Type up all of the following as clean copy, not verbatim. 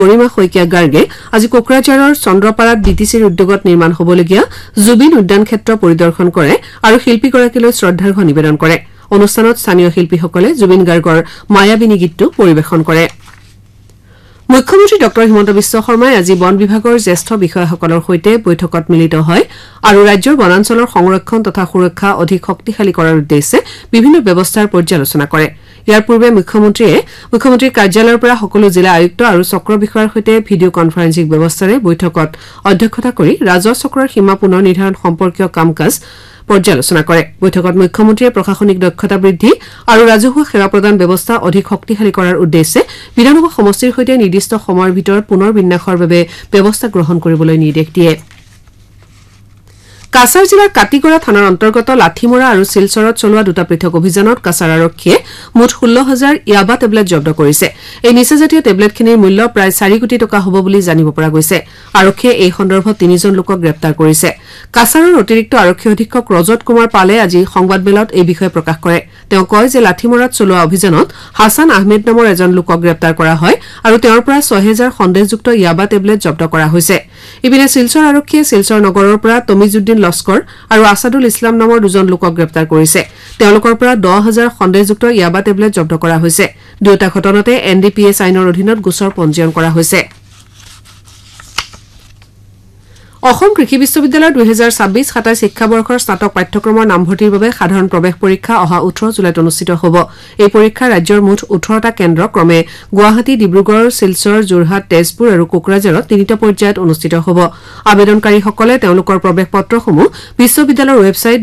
গৰিমা শইকীয়া গাৰ্গে আজি কোকৰাঝাৰৰ চন্দ্ৰপাৰাত ডিটিচিৰ উদ্যোগত নিৰ্মাণ হ'বলগীয়া জুবিন উদ্যান ক্ষেত্ৰ পৰিদৰ্শন কৰে আৰু শিল্পীগৰাকীলৈ শ্ৰদ্ধাৰ্ঘ নিবেদন কৰে অনুষ্ঠানত স্থানীয় শিল্পীসকলে জুবিন গাৰ্গৰ মায়াবিনী গীতটো পৰিৱেশন কৰে মুখ্যমন্ত্ৰী ডক্টৰ হিমন্ত বিশ্ব শৰ্মাই আজি বন বিভাগৰ জ্যেষ্ঠ বিষয়াসকলৰ সৈতে বৈঠকত মিলিত হয় আৰু ৰাজ্যৰ বনাঞ্চলৰ সংৰক্ষণ তথা সুৰক্ষা অধিক শক্তিশালী কৰাৰ উদ্দেশ্যে বিভিন্ন ব্যৱস্থাৰ পৰ্যালোচনা কৰে ইয়াৰ পূৰ্বে মুখ্যমন্ত্ৰীৰ কাৰ্যালয়ৰ পৰা সকলো জিলা আয়ুক্ত আৰু চক্ৰ বিষয়াৰ সৈতে ভিডিঅ' কনফাৰেন্সিং ব্যৱস্থাৰে বৈঠকত অধ্যক্ষতা কৰি ৰাজহ চক্ৰৰ সীমা পুনৰ নিৰ্ধাৰণ সম্পৰ্কীয় কাম-কাজ পৰ্যালোচনা কৰে বৈঠকত মুখ্যমন্ত্ৰীয়ে প্ৰশাসনিক দক্ষতা বৃদ্ধি আৰু ৰাজহুৱা সেৱা প্ৰদান ব্যৱস্থা অধিক শক্তিশালী কৰাৰ উদ্দেশ্যে বিধানসভা সমষ্টিৰ সৈতে নিৰ্দিষ্ট সময়ৰ ভিতৰত পুনৰ বিন্যাসৰ বাবে ব্যৱস্থা গ্ৰহণ কৰিবলৈ নিৰ্দেশ দিয়ে কাছাৰ জিলাৰ কাটিগড়া থানাৰ অন্তৰ্গত লাঠিমৰা আৰু শিলচৰত চলোৱা দুটা পৃথক অভিযানত কাছাৰ আৰক্ষীয়ে মুঠ 16,000 ইয়াবা টেবলেট জব্দ কৰিছে এই নিচাজাতীয় টেবলেটখিনিৰ মূল্য প্ৰায় 4 কোটি টকা হ'ব বুলি জানিব পৰা গৈছে আৰক্ষীয়ে এই সন্দৰ্ভত 3জন লোকক গ্ৰেপ্তাৰ কৰিছে কাছাৰৰ অতিৰিক্ত আৰক্ষী অধীক্ষক ৰজত কুমাৰ পালে আজি সংবাদমেলত এই বিষয়ে প্ৰকাশ কৰে তেওঁ কয় যে লাঠিমৰাত চলোৱা অভিযানত হাছান আহমেদ নামৰ এজন লোকক গ্ৰেপ্তাৰ কৰা হয় আৰু তেওঁৰ পৰা 6,000 সন্দেহযুক্ত ইয়াবা টেবলেট জব্দ কৰা হৈছে ইপিনে শিলচৰ আৰক্ষীয়ে শিলচৰ নগৰৰ পৰা তমিজুদ্দিন লস্কৰ আৰু আছাদুল ইছলাম নামৰ দুজন লোকক গ্ৰেপ্তাৰ কৰিছে তেওঁলোকৰ পৰা 10,000 সন্দেহযুক্ত ইয়াবা টেবলেট জব্দ কৰা হৈছে দুটা ঘটনাতে এনডিপিএছ আইনৰ অধীনত গোচৰ পঞ্জীয়ন কৰা হৈছে অসম কৃষি বিশ্ববিদ্যালয়ৰ 2026-27 শিক্ষাবৰ্ষৰ স্নাতক পাঠ্যক্ৰমৰ নামভৰ্তিৰ বাবে সাধাৰণ প্ৰৱেশ পৰীক্ষা অহা 18 জুলাইত অনুষ্ঠিত হ'ব এই পৰীক্ষা ৰাজ্যৰ মুঠ 18টা কেন্দ্ৰ ক্ৰমে গুৱাহাটী ডিব্ৰুগড় শিলচৰ যোৰহাট তেজপুৰ আৰু কোকৰাঝাৰত 3টা পৰ্যায়ত অনুষ্ঠিত হ'ব আবেদনকাৰীসকলে তেওঁলোকৰ প্ৰৱেশ পত্ৰসমূহ বিশ্ববিদ্যালয়ৰ ৱেবছাইট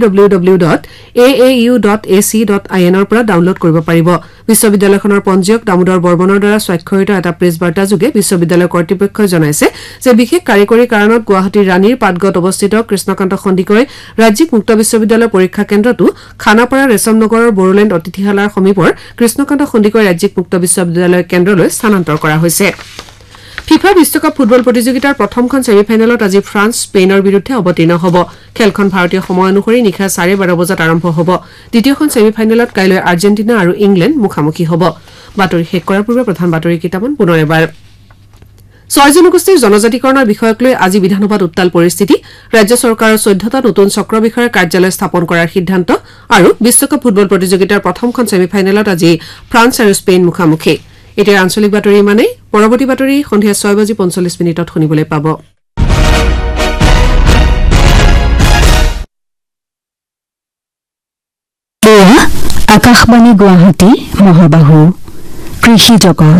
www.aau.ac.in ৰ পৰা ডাউনলোড কৰিব পাৰিব বিশ্ববিদ্যালয়খনৰ পঞ্জীয়ক দামোদৰ বৰ্মনৰ দ্বাৰা স্বাক্ষৰিত এটা প্ৰেছ বাৰ্তাযোগে বিশ্ববিদ্যালয় কৰ্তৃপক্ষই জনাইছে যে বিশেষ কাৰিকৰী কাৰণত গুৱাহাটীৰ ৰাণীৰ পাটগত অৱস্থিত কৃষ্ণকান্ত সন্দিকৈ ৰাজ্যিক মুক্ত বিশ্ববিদ্যালয় পৰীক্ষা কেন্দ্ৰটো খানাপাৰা ৰেশমনগৰৰ বড়োলেণ্ড অতিথিশালাৰ সমীপৰ কৃষ্ণকান্ত সন্দিকৈ ৰাজ্যিক মুক্ত বিশ্ববিদ্যালয় কেন্দ্ৰলৈ স্থানান্তৰ কৰা হৈছে ফিফা বিশ্বকাপ ফুটবল প্ৰতিযোগিতাৰ প্ৰথমখন ছেমিফাইনেলত আজি ফ্ৰান্স স্পেইনৰ বিৰুদ্ধে অৱতীৰ্ণ হ'ব খেলখন ভাৰতীয় সময় অনুসৰি নিশা 12:30 বজাত আৰম্ভ হ'ব দ্বিতীয়খন ছেমিফাইনেলত কাইলৈ আৰ্জেণ্টিনা আৰু ইংলেণ্ড মুখামুখি হ'ব বাতৰি শেষ কৰাৰ পূৰ্বে প্ৰধান বাতৰি কেইটামান পুনৰ এবাৰ 6 জনগোষ্ঠীৰ জনজাতিকৰণৰ বিষয়ক লৈ আজি বিধানসভাত উত্তাল পৰিস্থিতি ৰাজ্য চৰকাৰৰ 14টা নতুন চক্ৰ বিষয়াৰ কাৰ্যালয় স্থাপন কৰাৰ সিদ্ধান্ত আৰু বিশ্বকাপ ফুটবল প্ৰতিযোগিতাৰ প্ৰথমখন ছেমিফাইনেলত আজি ফ্ৰান্স আৰু স্পেইন মুখামুখি এতিয়া আঞ্চলিক বাতৰি মানে পৰৱৰ্তী বাতৰি সন্ধিয়া 6:45 শুনিবলৈ পাব আকাশবাণী গুৱাহাটী মহাবাহু কৃষি জগত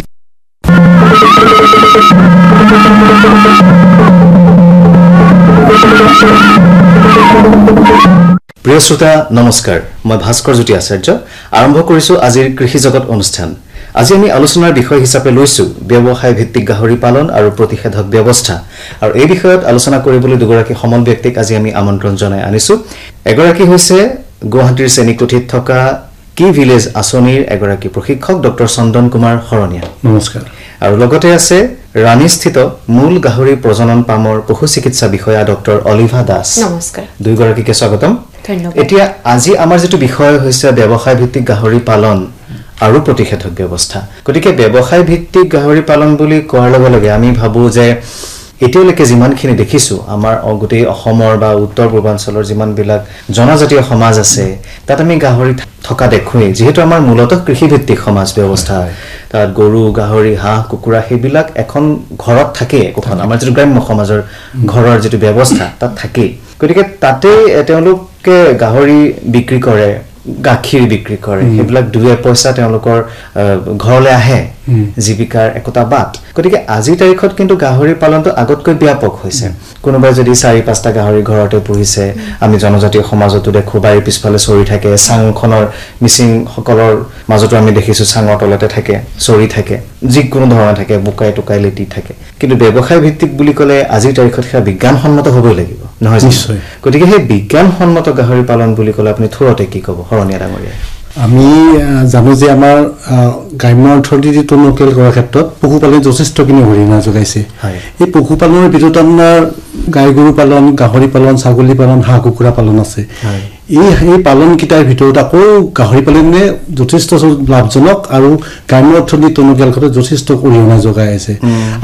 প্ৰিয় শ্ৰোতা নমস্কাৰ মই ভাস্কৰ জ্যোতি আচাৰ্য আৰম্ভ কৰিছো আজিৰ কৃষি জগত অনুষ্ঠান আজি আমি আলোচনাৰ বিষয় হিচাপে লৈছো ব্যৱসায় ভিত্তিক গাহৰি পালন আৰু প্ৰতিষেধক ব্যৱস্থা আৰু এই বিষয়ত আলোচনা কৰিবলৈ দুগৰাকী সমল ব্যক্তিক আজি আমি আমন্ত্ৰণ জনাই আনিছো এগৰাকী হৈছে গুৱাহাটীৰ চেনিকুঠিত থকা কি ভিলেজ আঁচনিৰ এগৰাকী প্ৰশিক্ষক ডক্টৰ চন্দন কুমাৰ শৰণীয়া নমস্কাৰ আৰু লগতে আছে ৰাণীস্থিত মূল গাহৰি প্ৰজনন পামৰ পশু চিকিৎসা বিষয়া ডক্টৰ অলিভা দাস নমস্কাৰ দুইগৰাকীকে স্বাগতম ধন্যবাদ এতিয়া আজি আমাৰ যেটো বিষয় হৈছে ব্যৱসায় ভিত্তিক গাহৰি পালন আৰু প্ৰতিষেধক ব্যৱস্থা গতিকে ব্যৱসায় ভিত্তিক গাহৰি পালন বুলি কোৱাৰ লগে লগে আমি ভাবো যে এতিয়ালৈকে যিমানখিনি দেখিছো আমাৰ গোটেই অসমৰ বা উত্তৰ পূৰ্বাঞ্চলৰ যিমানবিলাক জনজাতীয় সমাজ আছে তাত আমি গাহৰি থকা দেখুৱেই যেহেতু আমাৰ মূলতঃ কৃষিভিত্তিক সমাজ ব্যৱস্থা তাত গৰু গাহৰি হাঁহ কুকুৰা সেইবিলাক এখন ঘৰত থাকে এখন আমাৰ যেটো গ্ৰাম্য সমাজৰ ঘৰৰ যেটো ব্যৱস্থা তাত থাকে গতিকে তাতে তেওঁলোকে গাহৰি বিক্ৰী কৰে গাখীৰ বিক্ৰী কৰে সেইবিলাক দুই পইচা তেওঁলোকৰ ঘৰলৈ আহে জীৱিকাৰ একতা বাট গতিকে আজি তাৰিখত কিন্তু গাহৰি পালনটো আগতকৈ ব্যাপক হৈছে কোনোবাই যদি 4-5টা গাহৰি ঘৰতে পুহিছে আমি জনজাতীয় সমাজতো দেখো বাৰী পিছফালে চৰি থাকে চাংখনৰ মিচিং সকলৰ মাজতো আমি দেখিছো চাঙৰ তলতে থাকে চৰি থাকে যিকোনো ধৰণৰ থাকে বুকাই টুকাই লেটি থাকে কিন্তু ব্যৱসায় ভিত্তিক বুলি ক'লে আজি তাৰিখত সেয়া বিজ্ঞানসন্মত হ'বই লাগিব নহয় নিশ্চয় গতিকে সেই বিজ্ঞানসন্মত গাহৰি পালন বুলি ক'লে আপুনি থুৰতে কি ক'ব শৰণীয়া ডাঙৰীয়া আমি জানো যে আমাৰ গ্ৰাম্য অৰ্থনীতি টনকিয়াল কৰাৰ ক্ষেত্ৰত পশুপালন যথেষ্টখিনি অৰিহণা যোগাইছে এই পশুপালনৰ ভিতৰত আপোনাৰ গাই গৰু পালন গাহৰি পালন ছাগলী পালন হাঁহ কুকুৰা পালন আছে এই পালনকেইটাৰ ভিতৰত আকৌ গাহৰি পালনে যথেষ্ট লাভজনক আৰু গ্ৰাম্য অৰ্থনীতি টনকিয়াল কৰাত যথেষ্ট অৰিহণা যোগাই আছে